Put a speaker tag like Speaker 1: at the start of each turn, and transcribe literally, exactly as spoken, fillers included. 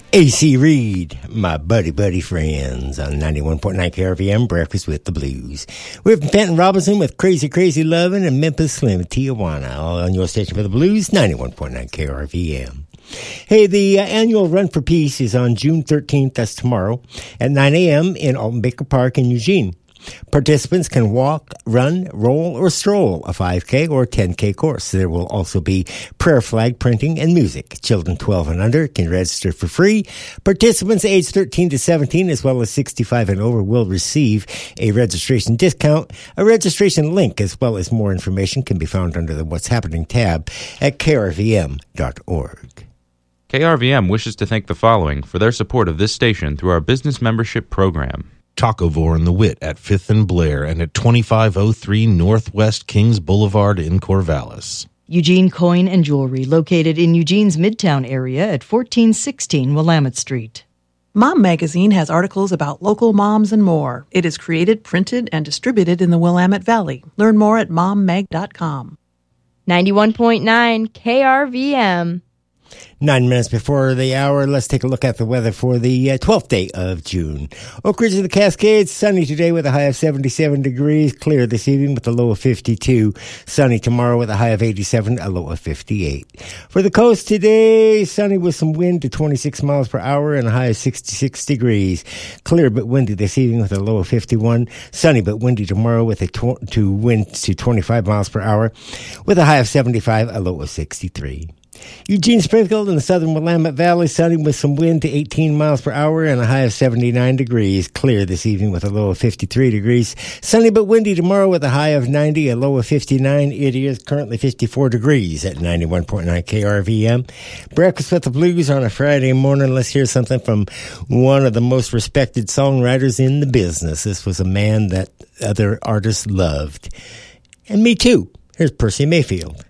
Speaker 1: A C Reed, my buddy, buddy friends on ninety-one point nine K R V M, Breakfast with the Blues. We're from Fenton Robinson with Crazy, Crazy Lovin' and Memphis Slim, Tijuana, all on your station for the Blues, ninety-one point nine K R V M. Hey, the uh, annual Run for Peace is on June thirteenth, that's tomorrow, at nine a.m. in Alton Baker Park in Eugene. Participants can walk, run, roll, or stroll a five K or ten K course. There will also be prayer flag printing and music. Children twelve and under can register for free. Participants aged thirteen to seventeen as well as sixty-five and over will receive a registration discount. A registration link as well as more information can be found under the What's Happening tab at K R V M dot org.
Speaker 2: K R V M wishes to thank the following for their support of this station through our business membership program.
Speaker 3: Tacovore and the Wit at fifth and Blair and at twenty-five oh three Northwest Kings Boulevard in Corvallis.
Speaker 4: Eugene Coin and Jewelry, located in Eugene's Midtown area at fourteen sixteen Willamette Street.
Speaker 5: Mom Magazine has articles about local moms and more. It is created, printed, and distributed in the Willamette Valley. Learn more at mom mag dot com.
Speaker 6: ninety-one point nine K R V M.
Speaker 1: Nine minutes before the hour, let's take a look at the weather for the uh, twelfth day of June. Oak Ridge of the Cascades, sunny today with a high of seventy-seven degrees. Clear this evening with a low of fifty-two. Sunny tomorrow with a high of eighty-seven, a low of fifty-eight. For the coast today, sunny with some wind to twenty-six miles per hour and a high of sixty-six degrees. Clear but windy this evening with a low of fifty-one. Sunny but windy tomorrow with a tw- to wind to twenty-five miles per hour with a high of seventy-five, a low of sixty-three. Eugene sprinkled in the southern Willamette Valley, sunny with some wind to eighteen miles per hour and a high of seventy-nine degrees. Clear this evening with a low of fifty-three degrees. Sunny but windy tomorrow with a high of ninety, a low of fifty-nine. It is currently fifty-four degrees at ninety-one point nine K R V M. Breakfast with the Blues on a Friday morning. Let's hear something from one of the most respected songwriters in the business. This was a man that other artists loved. And me too. Here's Percy Mayfield.